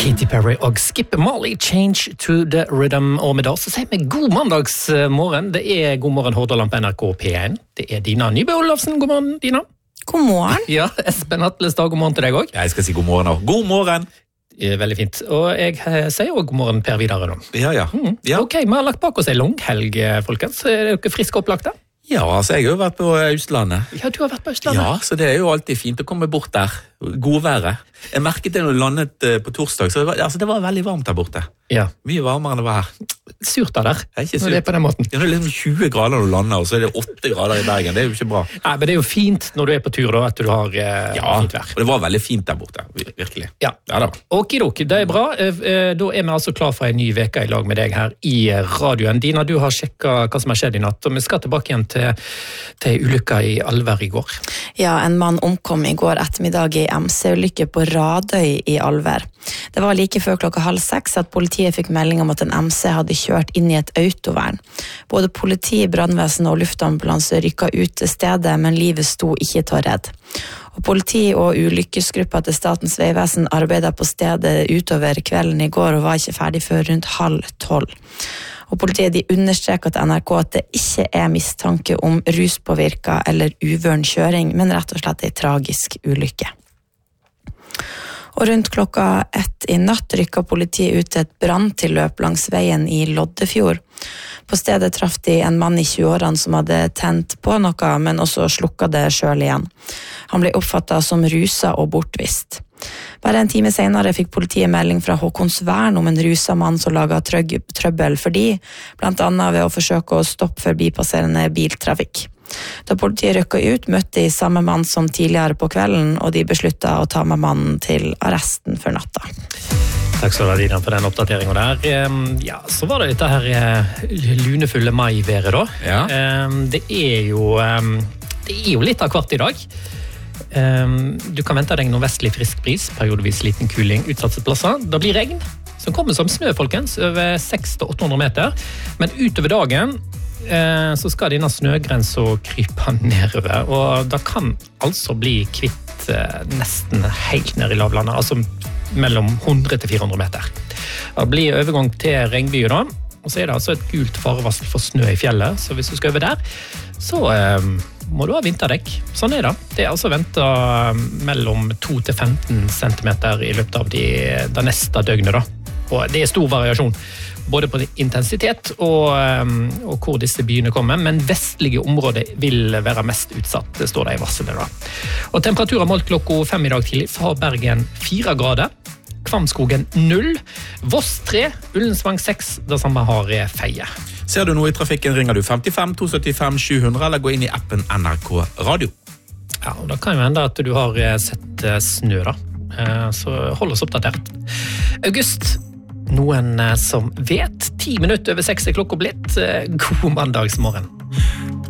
Katy Perry og Skip Marley, Change to the Rhythm. Og med det så sier vi god mandagsmorgen. Det er God morgen Hordaland på NRK P1. Det er Dina Nybø Olafsen. God morgen, Dina. God morgen. Ja, Espen Hatlestad, god morgen til deg også. Jeg skal si god morgen også. God morgen! Veldig fint. Og jeg sier også god morgen Per Vidar nå. Ja. Ok, vi har lagt bak oss en langhelg, folkens. Er dere friske opplagte? Ja, altså jeg har jo vært på Østlandet. Ja, du har vært på Østlandet. Ja, så det er jo alltid fint å komme bort der. Godværet. Jeg merket det når jeg landet på torsdag, så det var veldig varmt der borte. Ja. Mye varmere enn det var her. Surt av der, Det er ikke når det er på den måten. Ja, det er liksom 20 grader når du lander, og så er det 8 grader i Bergen. Det er jo ikke bra. Nei, men det er jo fint når du er på tur da, at du har fint vær. Og det var veldig fint der borte, virkelig. Ja, det var. Okidok, det er bra. Da er vi altså klar for en ny veka i lag med deg her i radioen. Dina, du har sjekket hva som har skjedd i natt, og vi skal tilbake igjen til ulykka i Alver i går. Ja, en mann omkom i går ettermiddag i MC-ulykke på Radøy i Alver. Det var like før 5:30 at politiet fikk melding om at en MC hadde kjørt inn i et autovern. Både politi, brannvesen og luftambulanse rykket ut til stedet, men livet sto ikke til å redde. Og politi og ulykkesgruppa til Statens vegvesen arbeidet på stedet utover kvelden i går og var ikke ferdig før rundt 11:30. Og politiet de understreker til NRK at det ikke er mistanke om ruspåvirka eller uvøren kjøring, men rett og slett en tragisk ulykke. Og rundt 1:00 i natt rykket politiet ut til et branntilløp langs veien i Loddefjord. På stedet traff de en mann i 20-årene som hadde tent på noe, men også slukket det selv igjen. Han ble oppfattet som rusa og bortvist. Bare en time senere fikk politiet melding fra Håkonsvern om en rusa mann som laget trøbbel for de, blant annet ved å forsøke å stoppe forbipasserende biltrafikk. Da politiet rykket ut, møtte de samme mann som tidligere på kvelden, og de besluttet å ta med mannen til arresten for natta. Takk skal du ha, Dina, for den oppdateringen der. Ja, så var det dette her lunefulle mai-været da. Ja. Det er jo litt av hvert i dag. Du kan vente deg nordvestlig frisk bris, periodevis liten kuling, utsatte plasser. Det blir regn, som kommer som snø, folkens, over 600-800 meter. Men utover dagen så skal denne snøgrensen krype nedover, og det kan altså bli kvitt nesten helt ned i lavlandet, altså mellom 100-400 meter. Det blir overgang til regnbyer da, og så er det altså et gult farevarsel for snø i fjellet, så hvis du skal over der, så må du ha vinterdekk. Sånn er det. Det er altså ventet mellom 2-15 centimeter i løpet av det neste døgnet da, og det er stor variasjon både på intensitet og hvor disse byene kommer, men vestlige områder vil være mest utsatt, det står det i varselet da. Og temperaturen målt 5 i dag tidlig, så har Bergen 4 grader, Kvamskogen 0, Voss 3, Ullensvang 6, det samme har Feie. Ser du noe i trafikken, ringer du 55 275 700, eller gå inn i appen NRK Radio. Ja, og da kan jo hende at du har sett snø da, så hold oss oppdatert. August, noen som vet, 10 minutter over 6 er klokka blitt. God mandagsmorgen.